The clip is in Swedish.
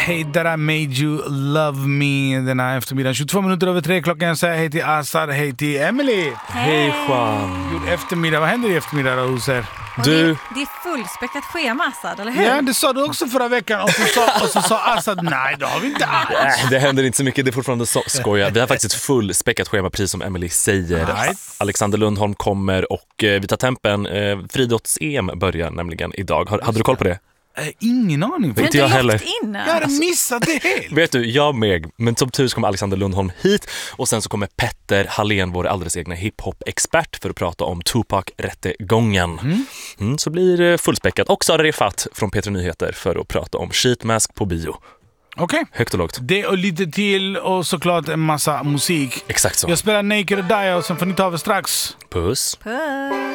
Hej där I made you love me den här eftermiddagen. 22 minuter över 3 klockan. Jag säger hej till Assad, hej till Emily. Hej Juan. God eftermiddag. Vad händer i eftermiddag då hos er? Du... Det är fullspäckat schema, Assad, eller hur? Ja, det sa du också förra veckan. Och så sa Assad, nej det har vi inte alls. Nej, det händer inte så mycket, det är fortfarande skoja. Vi har faktiskt ett fullspäckat schema, precis som Emily säger. Nice. Alexander Lundholm kommer och vi tar tempen. Friidrotts-EM börjar nämligen idag. Hade du koll på det? Ingen aning. Men Inte jag heller. Jag hade missat det helt. Vet du, jag med. Men som tur så kommer Alexander Lundholm hit. Och sen så kommer Petter Hallén, vår alldeles egna hiphop-expert, för att prata om Tupac-rättegången. Så blir det fullspäckat. Och Sara Refat från P3 Nyheter för att prata om Sheetmask på bio. Okej. Högt och lågt. Det och lite till och såklart en massa musik. Exakt så. Jag spelar Naked och Die och sen får ni ta över strax. Puss. Puss.